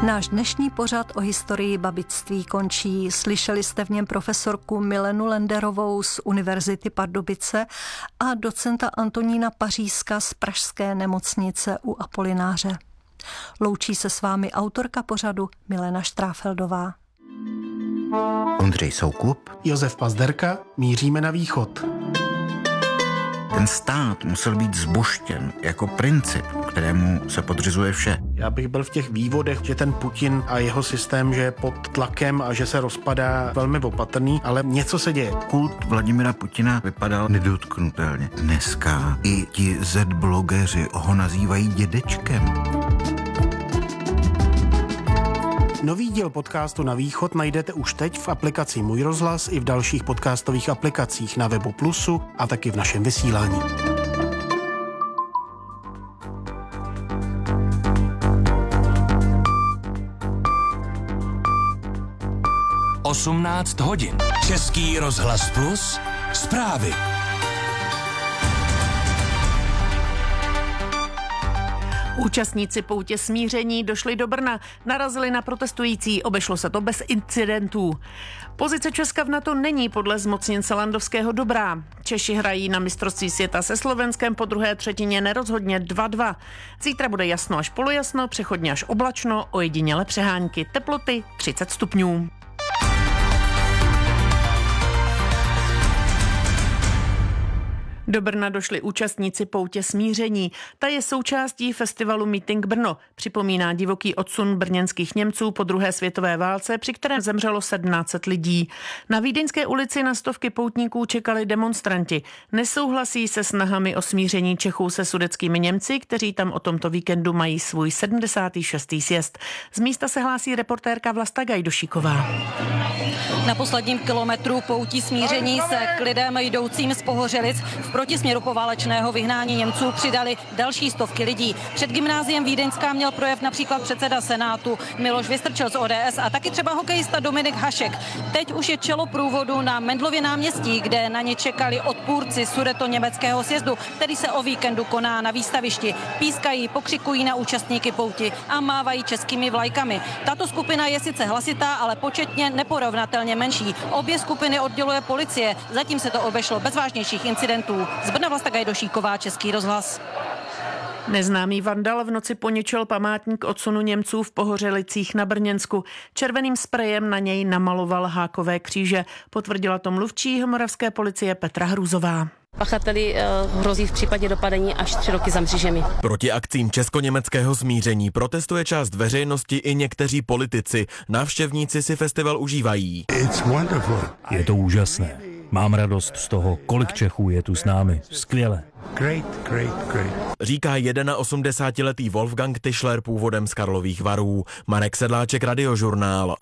Náš dnešní pořad o historii babičství končí. Slyšeli jste v něm profesorku Milenu Lenderovou z Univerzity Pardubice a docenta Antonína Pařízka z Pražské nemocnice u Apolináře. Loučí se s vámi autorka pořadu Milena Štráfeldová. Ondřej Soukup, Josef Pazderka, míříme na východ. Ten stát musel být zbuštěn jako princip, kterému se podřizuje vše. Já bych byl v těch vývodech, že ten Putin a jeho systém, že je pod tlakem a že se rozpadá, velmi opatrný, ale něco se děje. Kult Vladimira Putina vypadal nedotknutelně. Dneska i ti Z-blogeři ho nazývají dědečkem. Nový díl podcastu Na východ najdete už teď v aplikaci Můj rozhlas i v dalších podcastových aplikacích na webu Plusu a taky v našem vysílání. Osmnáct hodin. Český rozhlas Plus. Zprávy. Účastníci poutě smíření došli do Brna, narazili na protestující, obešlo se to bez incidentů. Pozice Česka v NATO není podle zmocněnce Landovského dobrá. Češi hrají na mistrovství světa se Slovenskem po druhé třetině nerozhodně 2-2. Zítra bude jasno až polojasno, přechodně až oblačno, ojediněle přehánky, teploty 30 stupňů. Do Brna došli účastníci poutě smíření. Ta je součástí festivalu Meeting Brno. Připomíná divoký odsun brněnských Němců po druhé světové válce, při kterém zemřelo 1700 lidí. Na Vídeňské ulici na stovky poutníků čekali demonstranti. Nesouhlasí se snahami o smíření Čechů se sudetskými Němci, kteří tam o tomto víkendu mají svůj 76. sjezd. Z místa se hlásí reportérka Vlasta Gajdošíková. Na posledním kilometru poutí smíření se k lidem jdoucím z Pohořelic v protisměru poválečného vyhnání Němců přidali další stovky lidí. Před gymnáziem Vídeňská měl projev například předseda Senátu Miloš Vystrčil z ODS a taky třeba hokejista Dominik Hašek. Teď už je čelo průvodu na Mendlově náměstí, kde na ně čekali odpůrci sudetoněmeckého sjezdu, který se o víkendu koná na výstavišti. Pískají, pokřikují na účastníky pouti a mávají českými vlajkami. Tato skupina je sice hlasitá, ale početně neporovnatelně menší. Obě skupiny odděluje policie. Zatím se to obešlo bez vážnějších incidentů. Z Brna Vlasta Gajdošíková, Český rozhlas. Neznámý vandal v noci poničil památník odsunu Němců v Pohořelicích na Brněnsku. Červeným sprejem na něj namaloval hákové kříže. Potvrdila to mluvčí moravské policie Petra Hrůzová. Pachateli hrozí v případě dopadení až 3 roky za mřížemi. Proti akcím česko-německého smíření protestuje část veřejnosti i někteří politici. Návštěvníci si festival užívají. Je to úžasné. Mám radost z toho, kolik Čechů je tu s námi. Skvěle. Říká 81letý Wolfgang Tischler původem z Karlových Varů. Marek Sedláček, Radiožurnál.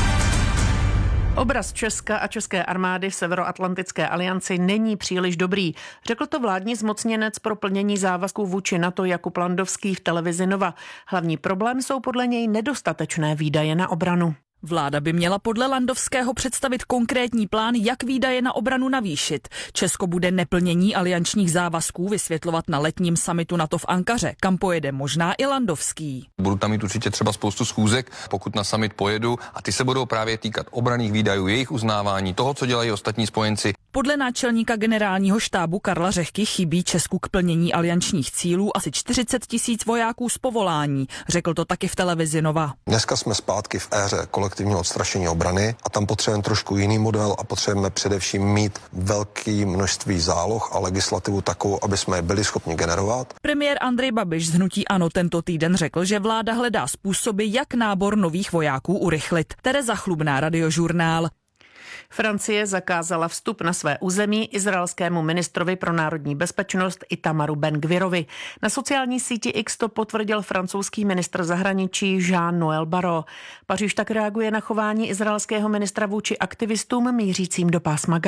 Obraz Česka a české armády v Severoatlantické alianci není příliš dobrý. Řekl to vládní zmocněnec pro plnění závazků vůči NATO Jakub Landovský v televizi Nova. Hlavní problém jsou podle něj nedostatečné výdaje na obranu. Vláda by měla podle Landovského představit konkrétní plán, jak výdaje na obranu navýšit. Česko bude neplnění aliančních závazků vysvětlovat na letním summitu NATO v Ankaře, kam pojede možná i Landovský. Budu tam mít určitě třeba spoustu schůzek, pokud na summit pojedu, a ty se budou právě týkat obranných výdajů, jejich uznávání, toho, co dělají ostatní spojenci. Podle náčelníka generálního štábu Karla Řehky chybí Česku k plnění aliančních cílů asi 40 000 vojáků z povolání. Řekl to taky v televizi Nova. Dneska jsme zpátky v éře kolektivního odstrašení obrany a tam potřebujeme trošku jiný model a potřebujeme především mít velké množství záloh a legislativu takovou, aby jsme je byli schopni generovat. Premiér Andrej Babiš z hnutí ANO tento týden řekl, že vláda hledá způsoby, jak nábor nových vojáků urychlit. Tereza Chlubná, Radiožurnál. Francie zakázala vstup na své území izraelskému ministrovi pro národní bezpečnost Itamaru Ben-Gvirovi. Na sociální síti X to potvrdil francouzský ministr zahraničí Jean-Noël Barrot. Paříž tak reaguje na chování izraelského ministra vůči aktivistům mířícím do pásma Gazy.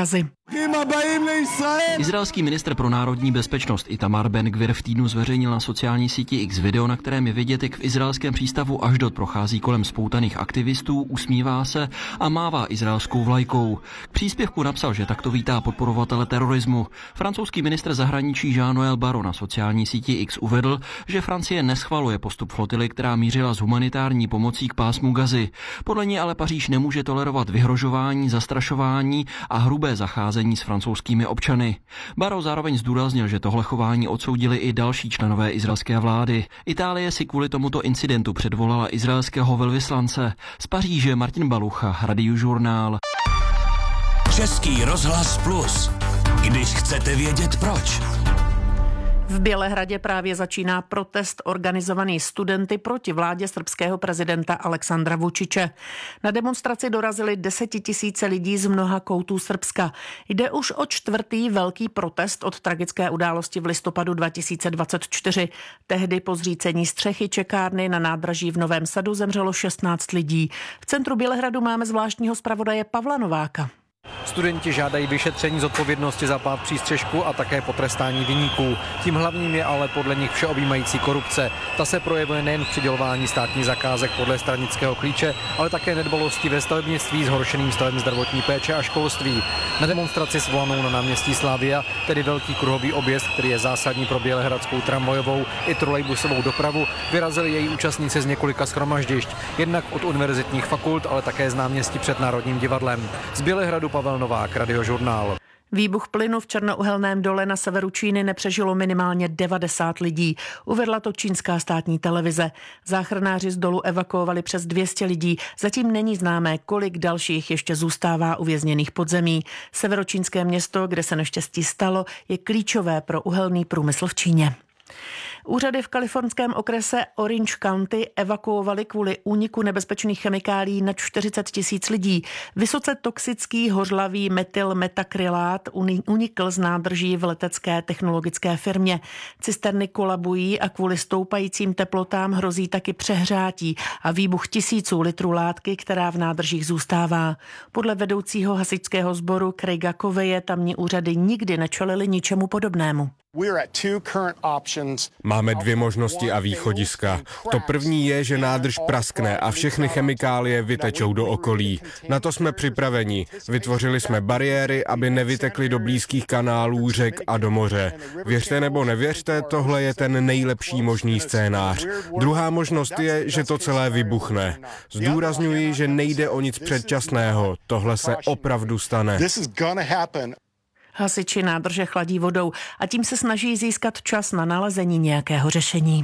Izraelský ministr pro národní bezpečnost Itamar Ben-Gvir v týdnu zveřejnil na sociální síti X video, na kterém je vidět, jak v izraelském přístavu Ašdod prochází kolem spoutaných aktivistů, usmívá se a mává izraelskou vlajkou. K příspěvku napsal, že takto vítá podporovatele terorismu. Francouzský ministr zahraničí Jean-Noël Barrot na sociální síti X uvedl, že Francie neschvaluje postup flotily, která mířila s humanitární pomocí k pásmu Gazy. Podle něj ale Paříž nemůže tolerovat vyhrožování, zastrašování a hrubé zacházení s francouzskými občany. Barrot zároveň zdůraznil, že tohle chování odsoudili i další členové izraelské vlády. Itálie si kvůli tomuto incidentu předvolala izraelského velvyslance. Z Paříže Martin Balucha, Radiožurnál. Český rozhlas Plus. Když chcete vědět proč. V Bělehradě právě začíná protest organizovaný studenty proti vládě srbského prezidenta Aleksandra Vučiče. Na demonstraci dorazili 10 000 lidí z mnoha koutů Srbska. Jde už o 4. velký protest od tragické události v listopadu 2024. Tehdy po zřícení střechy čekárny na nádraží v Novém Sadu zemřelo 16 lidí. V centru Bělehradu máme zvláštního zpravodaje Pavla Nováka. Studenti žádají vyšetření zodpovědnosti za pád přístřešku a také potrestání viníků. Tím hlavním je ale podle nich všeobjímající korupce. Ta se projevuje nejen v přidělování státních zakázek podle stranického klíče, ale také nedbalosti ve stavebnictví, zhoršeným stavem zdravotní péče a školství. Na demonstraci svolanou na náměstí Slavia, tedy velký kruhový objezd, který je zásadní pro bělehradskou tramvajovou i trolejbusovou dopravu, vyrazili její účastníci z několika shromaždišť, jednak od univerzitních fakult, ale také z náměstí před Národním divadlem. Z Bělehradu Pavel Novák, Radiožurnál. Výbuch plynu v černouhelném dole na severu Číny nepřežilo minimálně 90 lidí. Uvedla to čínská státní televize. Záchranáři z dolu evakuovali přes 200 lidí. Zatím není známé, kolik dalších ještě zůstává uvězněných pod zemí. Severočínské město, kde se neštěstí stalo, je klíčové pro uhelný průmysl v Číně. Úřady v kalifornském okrese Orange County evakuovali kvůli úniku nebezpečných chemikálií na 40 000 lidí. Vysoce toxický hořlavý metylmetakrylát unikl z nádrží v letecké technologické firmě. Cisterny kolabují a kvůli stoupajícím teplotám hrozí taky přehřátí a výbuch tisíců litrů látky, která v nádržích zůstává. Podle vedoucího hasičského sboru Craiga Coveje tamní úřady nikdy nečelily ničemu podobnému. Máme 2 možnosti a východiska. To první je, že nádrž praskne a všechny chemikálie vytečou do okolí. Na to jsme připraveni. Vytvořili jsme bariéry, aby nevytekly do blízkých kanálů, řek a do moře. Věřte nebo nevěřte, tohle je ten nejlepší možný scénář. Druhá možnost je, že to celé vybuchne. Zdůrazňuji, že nejde o nic předčasného. Tohle se opravdu stane. Hasiči nádrže chladí vodou a tím se snaží získat čas na nalezení nějakého řešení.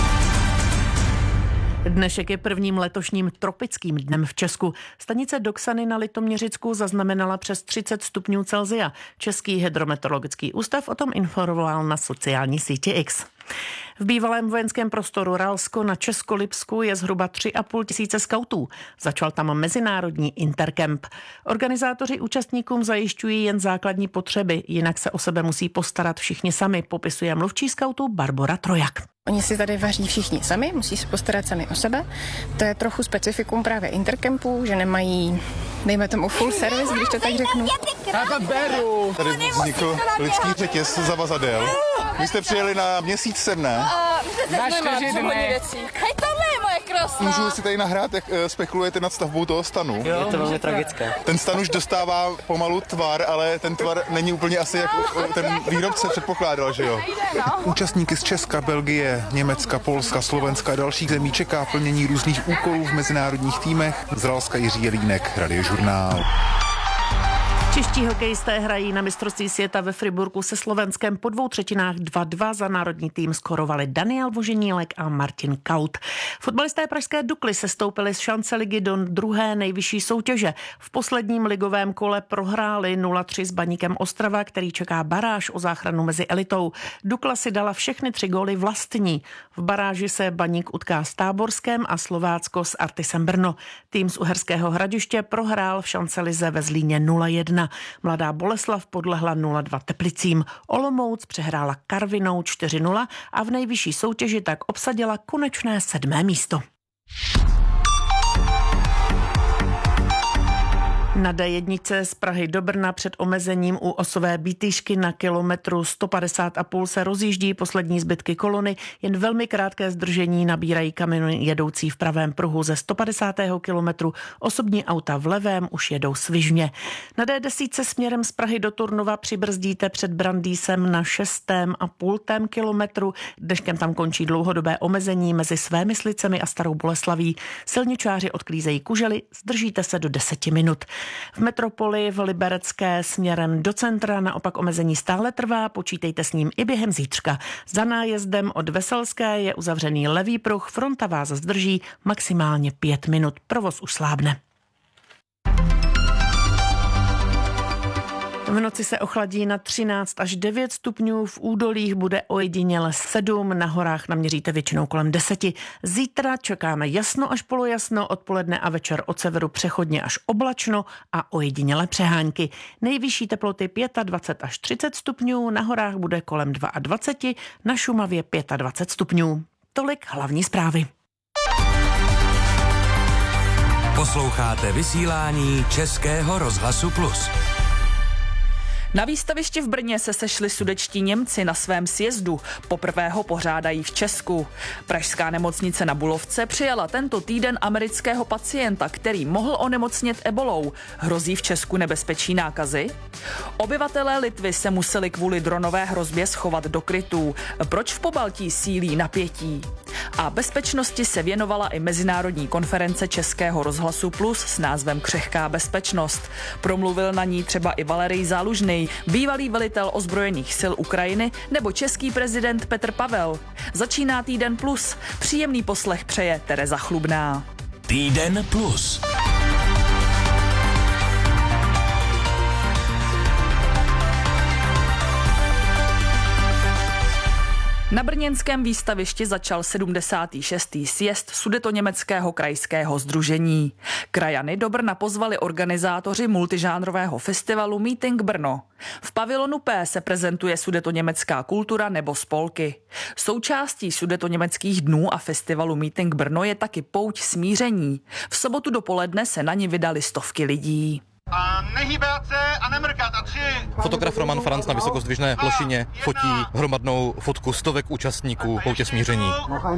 Dnešek je prvním letošním tropickým dnem v Česku. Stanice Doxany na Litoměřicku zaznamenala přes 30 stupňů Celsia. Český hydrometeorologický ústav o tom informoval na sociální síti X. V bývalém vojenském prostoru Ralsko na Českolipsku je zhruba 3,5 tisíce skautů. Začal tam mezinárodní interkemp. Organizátoři účastníkům zajišťují jen základní potřeby, jinak se o sebe musí postarat všichni sami, popisuje mluvčí skautů Barbora Trojak. Oni si tady vaří všichni sami, musí se postarat sami o sebe. To je trochu specifikum právě interkempů, že nemají, dejme tomu, full service, když to tak řeknu. Tady vznikl lidský řetěz zavazadel. Vy jste přijeli na měsíc sem, ne? Na 4 dny. Tohle je moje krásná. Můžu si tady nahrát, jak spekulujete nad stavbou toho stanu? Jo, je to velmi tragické. Ten stan už dostává pomalu tvar, ale ten tvar není úplně asi, jak ten výrobce předpokládal, že jo? Účastníky z Česka, Belgie, Německa, Polska, Slovenska a dalších zemí čeká plnění různých úkolů v mezinárodních týmech. Z Ralska Jiří Jelínek, Radiožurnál. Čeští hokejisté hrají na mistrovství světa ve Friburku se Slovenskem po 2/3 2-2. Za národní tým skorovali Daniel Voženílek a Martin Kaut. Fotbalisté pražské Dukly se stoupili z šance ligy do druhé nejvyšší soutěže. V posledním ligovém kole prohráli 0-3 s Baníkem Ostrava, který čeká baráž o záchranu mezi elitou. Dukla si dala všechny 3 góly vlastní. V baráži se Baník utká s Táborskem a Slovácko s Artisem Brno. Tým z Uherského Hradiště prohrál v šance lize ve Zlíně 0-1. Mladá Boleslav podlehla 0-2 Teplicím. Olomouc přehrála Karvinou 4-0 a v nejvyšší soutěži tak obsadila konečné 7. místo. Na D1 z Prahy do Brna před omezením u osové Bítýšky na kilometru 150,5 se rozjíždí poslední zbytky kolony. Jen velmi krátké zdržení nabírají kamiony jedoucí v pravém pruhu ze 150. kilometru. Osobní auta v levém už jedou svižně. Na D10 směrem z Prahy do Turnova přibrzdíte před Brandýsem na 6,5 kilometru. Deškem tam končí dlouhodobé omezení mezi Svémyslicemi a Starou Boleslaví. Silničáři odklízejí kužely, zdržíte se do 10 minut. V metropoli v Liberecké směrem do centra naopak omezení stále trvá, počítejte s ním i během zítřka. Za nájezdem od Veselské je uzavřený levý pruh, fronta vás zdrží maximálně 5 minut. Provoz už slábne. V noci se ochladí na 13 až 9 stupňů, v údolích bude ojediněle 7, na horách naměříte většinou kolem 10. Zítra čekáme jasno až polojasno, odpoledne a večer od severu přechodně až oblačno a ojediněle přehánky. Nejvyšší teploty 25 až 30 stupňů, na horách bude kolem 22, na Šumavě 25 stupňů. Tolik hlavní zprávy. Posloucháte vysílání Českého rozhlasu Plus. Na výstavišti v Brně se sešli sudetští Němci na svém sjezdu. Poprvé ho pořádají v Česku. Pražská nemocnice na Bulovce přijala tento týden amerického pacienta, který mohl onemocnět ebolou. Hrozí v Česku nebezpečí nákazy? Obyvatelé Litvy se museli kvůli dronové hrozbě schovat do krytů. Proč v Pobaltí sílí napětí? A bezpečnosti se věnovala i mezinárodní konference Českého rozhlasu Plus s názvem Křehká bezpečnost. Promluvil na ní třeba i Valerij Zálužný, bývalý velitel ozbrojených sil Ukrajiny, nebo český prezident Petr Pavel. Začíná Týden Plus. Příjemný poslech přeje Tereza Chlubná. Týden Plus. Na brněnském výstavišti začal 76. sjezd Sudetoněmeckého krajského sdružení. Krajany do Brna pozvali organizátoři multižánrového festivalu Meeting Brno. V pavilonu P se prezentuje sudetoněmecká kultura nebo spolky. Součástí sudetoněmeckých dnů a festivalu Meeting Brno je taky pouť smíření. V sobotu dopoledne se na ni vydali stovky lidí. A nehýbat se a nemrkat a 3. Fotograf Roman Franc na vysokozdvižné plošině fotí hromadnou fotku stovek účastníků poutě smíření.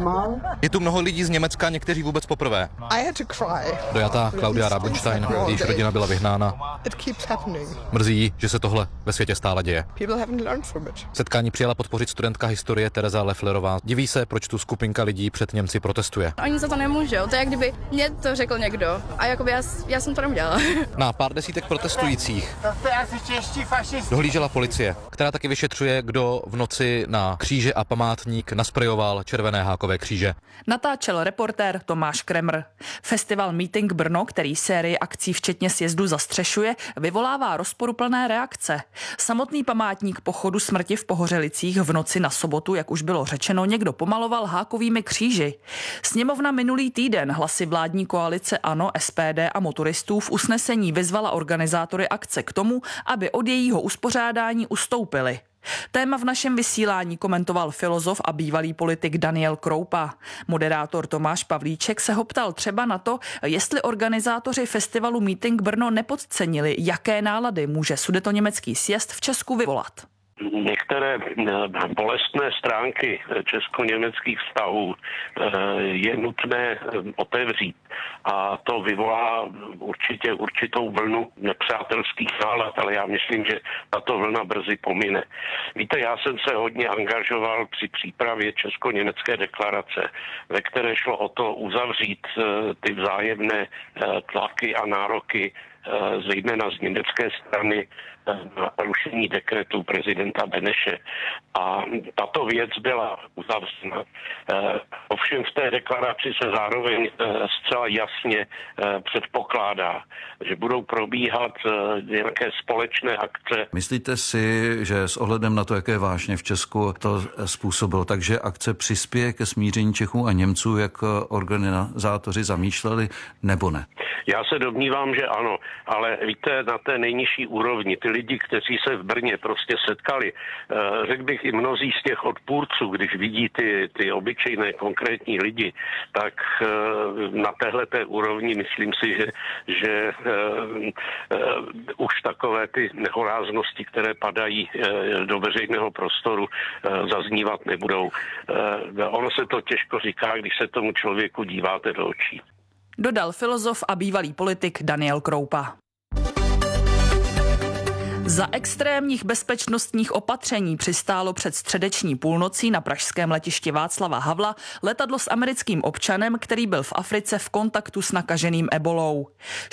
Je tu mnoho lidí z Německa, někteří vůbec poprvé. Dojatá Klaudia Rabenstein, jejíž rodina byla vyhnána. Mrzí, že se tohle ve světě stále děje. Setkání přijela podpořit studentka historie Tereza Lefflerová. Diví se, proč tu skupinka lidí před Němci protestuje. Oni za to nemůžou, to je jak kdyby mě to řekl někdo a jakoby já jsem to neudělala. Na pár desítek protestujících dohlížela policie, která taky vyšetřuje, kdo v noci na kříže a památník nasprejoval červené hákové kříže. Natáčel reportér Tomáš Kremr. Festival Meeting Brno, který sérii akcí včetně sjezdu zastřešuje, vyvolává rozporuplné reakce. Samotný památník pochodu smrti v Pohořelicích v noci na sobotu, jak už bylo řečeno, někdo pomaloval hákovými kříži. Sněmovna minulý týden hlasy vládní koalice ANO, SPD a motoristů v usnesení vyzvala organizátory akce k tomu, aby od jejího uspořádání ustoupili. Téma v našem vysílání komentoval filozof a bývalý politik Daniel Kroupa. Moderátor Tomáš Pavlíček se ho ptal třeba na to, jestli organizátoři festivalu Meeting Brno nepodcenili, jaké nálady může sudetoněmecký sjezd v Česku vyvolat. Některé bolestné stránky česko-německých vztahů je nutné otevřít a to vyvolá určitě určitou vlnu nepřátelských nálad, ale já myslím, že tato vlna brzy pomine. Víte, já jsem se hodně angažoval při přípravě česko-německé deklarace, ve které šlo o to uzavřít ty vzájemné tlaky a nároky zejména z německé strany na rušení dekretu prezidenta Beneše. A tato věc byla uzavřena. Ovšem v té deklaraci se zároveň zcela jasně předpokládá, že budou probíhat nějaké společné akce. Myslíte si, že s ohledem na to, jaké vážně v Česku to způsobilo, takže akce přispěje ke smíření Čechů a Němců, jak organizátoři zamýšleli, nebo ne? Já se domnívám, že ano. ale víte, na té nejnižší úrovni, ty lidi, kteří se v Brně prostě setkali, řekl bych i mnozí z těch odpůrců, když vidí ty obyčejné konkrétní lidi, tak na téhleté úrovni myslím si, že už takové ty nehoráznosti, které padají do veřejného prostoru, zaznívat nebudou. Ono se to těžko říká, když se tomu člověku díváte do očí. Dodal filozof a bývalý politik Daniel Kroupa. Za extrémních bezpečnostních opatření přistálo před středeční půlnocí na pražském letišti Václava Havla letadlo s americkým občanem, který byl v Africe v kontaktu s nakaženým ebolou.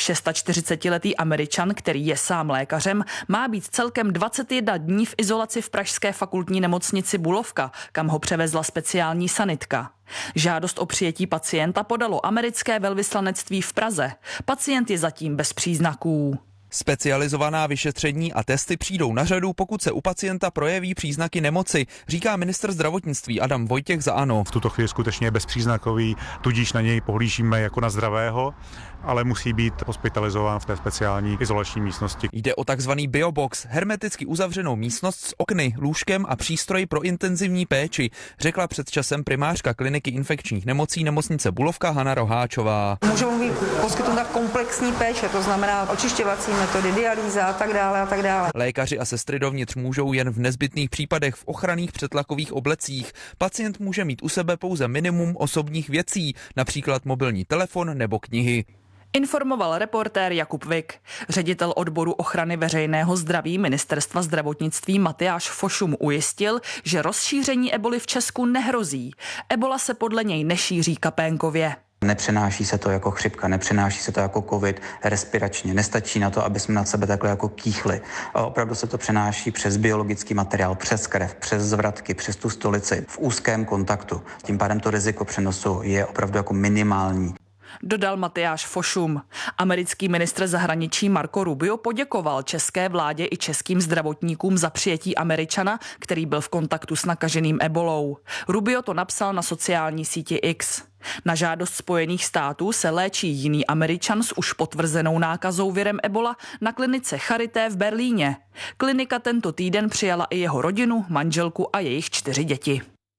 46letý Američan, který je sám lékařem, má být celkem 21 dní v izolaci v pražské fakultní nemocnici Bulovka, kam ho převezla speciální sanitka. Žádost o přijetí pacienta podalo americké velvyslanectví v Praze. Pacient je zatím bez příznaků. Specializovaná vyšetření a testy přijdou na řadu, pokud se u pacienta projeví příznaky nemoci, říká ministr zdravotnictví Adam Vojtěch za ANO. V tuto chvíli skutečně je bezpříznakový, tudíž na něj pohlížíme jako na zdravého, ale musí být hospitalizován v té speciální izolační místnosti. Jde o takzvaný biobox, hermeticky uzavřenou místnost s okny, lůžkem a přístroji pro intenzivní péči, řekla před časem primářka kliniky infekčních nemocí nemocnice Bulovka Hana Roháčová. Můžou být poskytnuta komplexní péče, to znamená očišťovací metody, dialýza a tak dále a tak dále. Lékaři a sestry dovnitř můžou jen v nezbytných případech v ochranných přetlakových oblecích. Pacient může mít u sebe pouze minimum osobních věcí, například mobilní telefon nebo knihy. Informoval reportér Jakub Vik. Ředitel odboru ochrany veřejného zdraví Ministerstva zdravotnictví Matyáš Fošum ujistil, že rozšíření eboli v Česku nehrozí. Ebola se podle něj nešíří kapénkově. Nepřenáší se to jako chřipka, nepřenáší se to jako covid, respiračně. Nestačí na to, aby jsme na sebe takhle jako kýchli. A opravdu se to přenáší přes biologický materiál, přes krev, přes zvratky, přes tu stolici, v úzkém kontaktu. Tím pádem to riziko přenosu je opravdu jako minimální. Dodal Matyáš Fošum. Americký ministr zahraničí Marco Rubio poděkoval české vládě i českým zdravotníkům za přijetí Američana, který byl v kontaktu s nakaženým ebolou. Rubio to napsal na sociální síti X. Na žádost Spojených států se léčí jiný Američan s už potvrzenou nákazou virem ebola na klinice Charité v Berlíně. Klinika tento týden přijala i jeho rodinu, manželku a jejich 4 děti.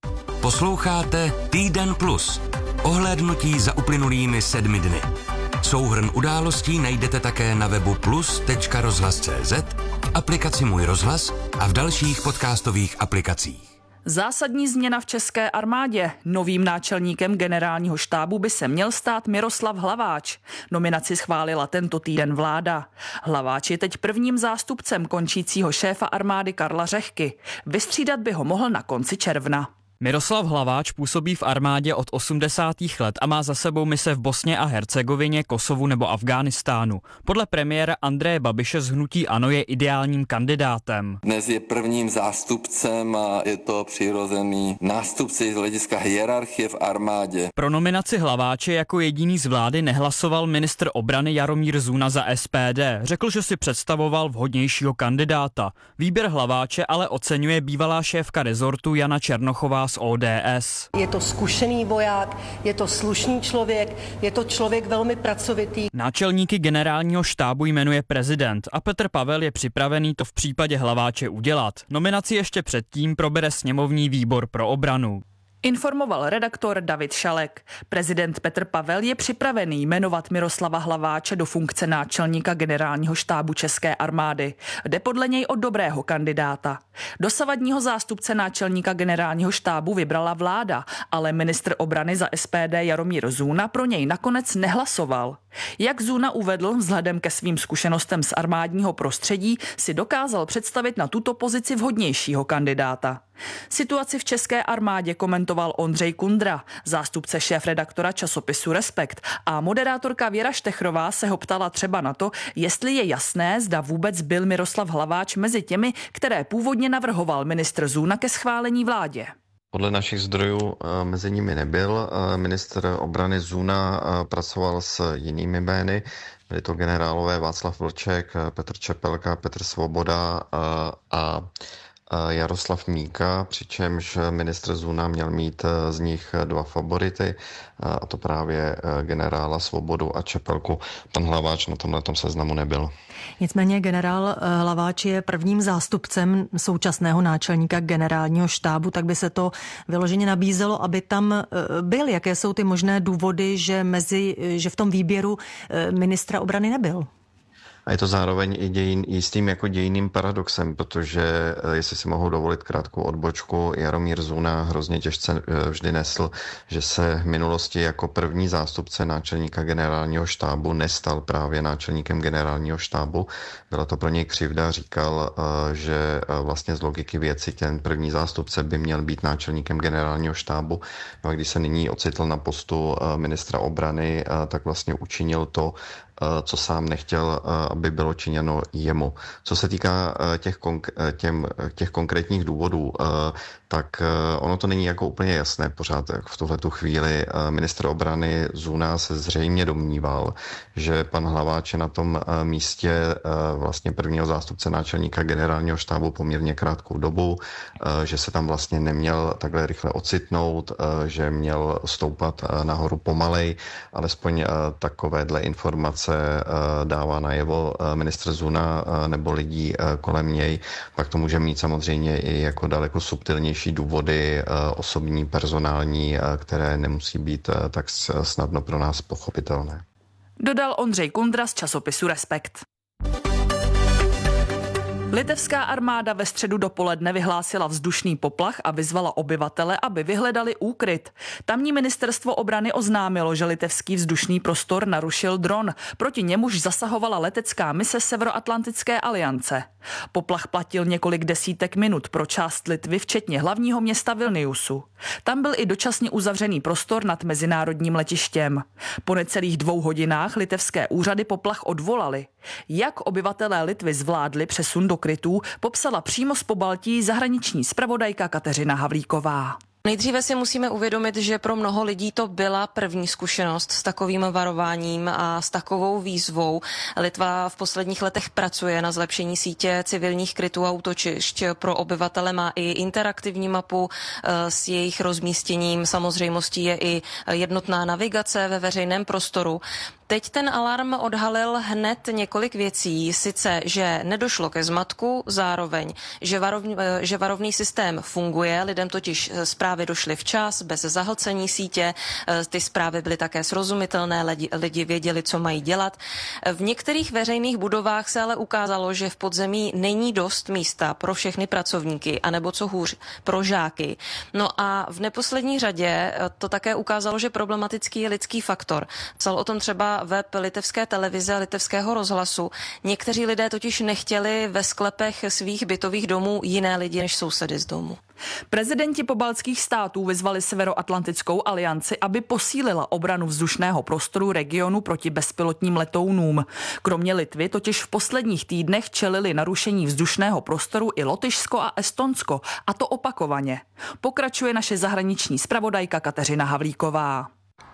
Posloucháte Týden plus. Ohlédnutí za uplynulými 7 dny. Souhrn událostí najdete také na webu plus.rozhlas.cz, aplikaci Můj rozhlas a v dalších podcastových aplikacích. Zásadní změna v české armádě. Novým náčelníkem generálního štábu by se měl stát Miroslav Hlaváč. Nominaci schválila tento týden vláda. Hlaváč je teď prvním zástupcem končícího šéfa armády Karla Řehky. Vystřídat by ho mohl na konci června. Miroslav Hlaváč působí v armádě od 80. let a má za sebou mise v Bosně a Hercegovině, Kosovu nebo Afghánistánu. Podle premiéra Andreje Babiše z hnutí ANO je ideálním kandidátem. Dnes je prvním zástupcem a je to přirozený nástupce z hlediska hierarchie v armádě. Pro nominaci Hlaváče jako jediný z vlády nehlasoval ministr obrany Jaromír Zuna za SPD. Řekl, že si představoval vhodnějšího kandidáta. Výběr Hlaváče ale oceňuje bývalá šéfka rezortu Jana Černochová z ODS. Je to zkušený voják, je to slušný člověk, je to člověk velmi pracovitý. Náčelníky generálního štábu jmenuje prezident a Petr Pavel je připravený to v případě Hlaváče udělat. Nominaci ještě předtím probere sněmovní výbor pro obranu. Informoval redaktor David Šalek. Prezident Petr Pavel je připravený jmenovat Miroslava Hlaváče do funkce náčelníka generálního štábu české armády. Jde podle něj o dobrého kandidáta. Dosavadního zástupce náčelníka generálního štábu vybrala vláda, ale ministr obrany za SPD Jaromír Zuna pro něj nakonec nehlasoval. Jak Zuna uvedl, vzhledem ke svým zkušenostem z armádního prostředí si dokázal představit na tuto pozici vhodnějšího kandidáta. Situaci v české armádě komentoval Ondřej Kundra, zástupce šéfredaktora časopisu Respekt, a moderátorka Věra Štechrová se ho ptala třeba na to, jestli je jasné, zda vůbec byl Miroslav Hlaváč mezi těmi, které původně navrhoval ministr Zuna ke schválení vládě. Podle našich zdrojů mezi nimi nebyl. Ministr obrany Zuna pracoval s jinými jmény. Byli to generálové Václav Vlček, Petr Čepelka, Petr Svoboda a Jaroslav Míka, přičemž ministr Zuna měl mít z nich 2 favority, a to právě generála Svobodu a Čepelku. Pan Hlaváč na tomhletom seznamu nebyl. Nicméně generál Hlaváč je prvním zástupcem současného náčelníka generálního štábu, tak by se to vyloženě nabízelo, aby tam byl. Jaké jsou ty možné důvody, že v tom výběru ministra obrany nebyl? A je to zároveň i jistým jako dějinným paradoxem, protože jestli si mohou dovolit krátkou odbočku, Jaromír Zuna hrozně těžce vždy nesl, že se v minulosti jako první zástupce náčelníka generálního štábu nestal právě náčelníkem generálního štábu. Byla to pro něj křivda, říkal, že vlastně z logiky věci ten první zástupce by měl být náčelníkem generálního štábu. No a když se nyní ocitl na postu ministra obrany, tak vlastně učinil to, co sám nechtěl, aby bylo činěno jemu. Co se týká těch konkrétních důvodů, tak ono to není jako úplně jasné pořád v tuhletu chvíli. Ministr obrany Zuna se zřejmě domníval, že pan Hlaváč je na tom místě vlastně prvního zástupce náčelníka generálního štábu poměrně krátkou dobu, že se tam vlastně neměl takhle rychle ocitnout, že měl stoupat nahoru pomalej, alespoň takovéhle informace dává najevo ministr Zuna nebo lidí kolem něj. Pak to může mít samozřejmě i jako daleko subtilnější důvody osobní, personální, které nemusí být tak snadno pro nás pochopitelné. Dodal Ondřej Kundra z časopisu Respekt. Litevská armáda ve středu dopoledne vyhlásila vzdušný poplach a vyzvala obyvatele, aby vyhledali úkryt. Tamní ministerstvo obrany oznámilo, že litevský vzdušný prostor narušil dron, proti němuž zasahovala letecká mise Severoatlantické aliance. Poplach platil několik desítek minut pro část Litvy, včetně hlavního města Vilniusu. Tam byl i dočasně uzavřený prostor nad mezinárodním letištěm. Po necelých 2 hodinách litevské úřady poplach odvolali. Jak obyvatelé Litvy zvládli přesun do krytů, popsala přímo z Pobaltí zahraniční zpravodajka Kateřina Havlíková. Nejdříve si musíme uvědomit, že pro mnoho lidí to byla první zkušenost s takovým varováním a s takovou výzvou. Litva v posledních letech pracuje na zlepšení sítě civilních krytů a útočišť. Pro obyvatele má i interaktivní mapu s jejich rozmístěním. Samozřejmostí je i jednotná navigace ve veřejném prostoru. Teď ten alarm odhalil hned několik věcí, sice, že nedošlo ke zmatku, zároveň, že varovný systém funguje, lidem totiž zprávy došly včas, bez zahlcení sítě, ty zprávy byly také srozumitelné, lidi věděli, co mají dělat. V některých veřejných budovách se ale ukázalo, že v podzemí není dost místa pro všechny pracovníky, anebo co hůř, pro žáky. No a v neposlední řadě to také ukázalo, že problematický je lidský faktor. Psal o tom třeba web litevské televize, litevského rozhlasu. Někteří lidé totiž nechtěli ve sklepech svých bytových domů jiné lidi než sousedy z domu. Prezidenti pobaltských států vyzvali Severoatlantickou alianci, aby posílila obranu vzdušného prostoru regionu proti bezpilotním letounům. Kromě Litvy totiž v posledních týdnech čelili narušení vzdušného prostoru i Lotyšsko a Estonsko, a to opakovaně. Pokračuje naše zahraniční zpravodajka Kateřina Havlíková.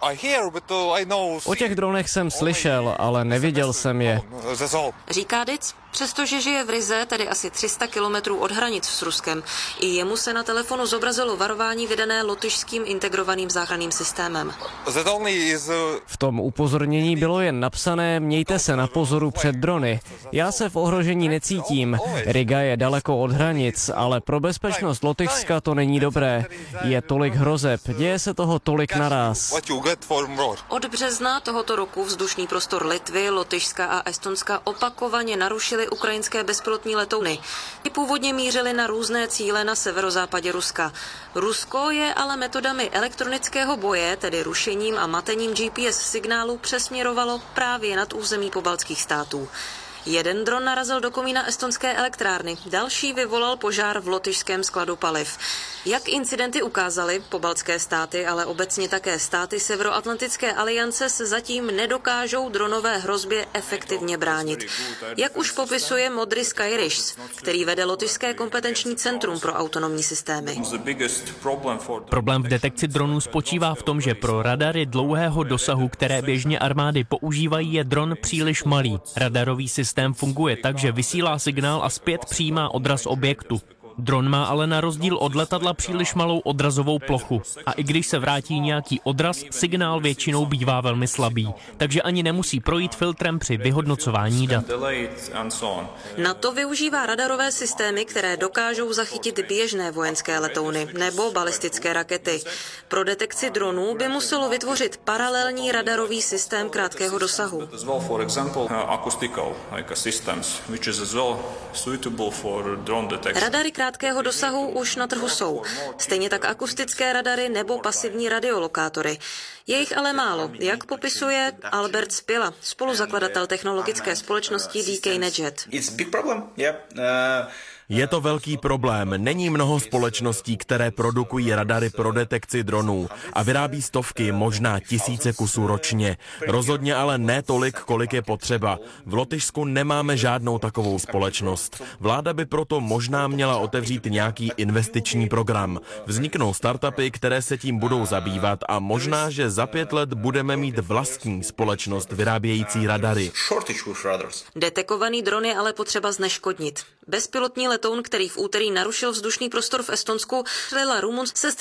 O těch dronech jsem slyšel, ale neviděl jsem je. Říká Dic, přestože žije v Rize, tedy asi 300 kilometrů od hranic s Ruskem. I jemu se na telefonu zobrazilo varování vydané lotyšským integrovaným záchranným systémem. V tom upozornění bylo jen napsané: mějte se na pozoru před drony. Já se v ohrožení necítím. Riga je daleko od hranic, ale pro bezpečnost Lotyšska to není dobré. Je tolik hrozeb, děje se toho tolik naráz. Od března tohoto roku vzdušný prostor Litvy, Lotyšska a Estonska opakovaně narušily ukrajinské bezpilotní letouny. Ty původně mířily na různé cíle na severozápadě Ruska. Rusko je ale metodami elektronického boje, tedy rušením a matením GPS signálu, přesměrovalo právě nad území pobaltských států. Jeden dron narazil do komína estonské elektrárny, další vyvolal požár v lotyšském skladu paliv. Jak incidenty ukázaly, pobaltské státy, ale obecně také státy Severoatlantické aliance se zatím nedokážou dronové hrozbě efektivně bránit. Jak už popisuje Modry Skyrish, který vede lotyšské kompetenční centrum pro autonomní systémy. Problém v detekci dronů spočívá v tom, že pro radary dlouhého dosahu, které běžně armády používají, je dron příliš malý. Radarový systém funguje tak, že vysílá signál a zpět přijímá odraz objektu. Dron má ale na rozdíl od letadla příliš malou odrazovou plochu. A i když se vrátí nějaký odraz, signál většinou bývá velmi slabý, takže ani nemusí projít filtrem při vyhodnocování dat. NATO využívá radarové systémy, které dokážou zachytit běžné vojenské letouny nebo balistické rakety. Pro detekci dronů by muselo vytvořit paralelní radarový systém krátkého dosahu. Radary krátkého dosahu už na trhu jsou. Stejně tak akustické radary nebo pasivní radiolokátory. Je jich ale málo, jak popisuje Albert Spila, spoluzakladatel technologické společnosti DK Nedjet. Je to velký problém. Není mnoho společností, které produkují radary pro detekci dronů a vyrábí stovky, možná tisíce kusů ročně. Rozhodně ale ne tolik, kolik je potřeba. V Lotyšsku nemáme žádnou takovou společnost. Vláda by proto možná měla otevřít nějaký investiční program. Vzniknou startupy, které se tím budou zabývat a možná, že za 5 let budeme mít vlastní společnost vyrábějící radary. Detekovaný dron je ale potřeba zneškodnit. Bezpilotní letoun, který v úterý narušil vzdušný prostor v Estonsku, střelila Rumunsko se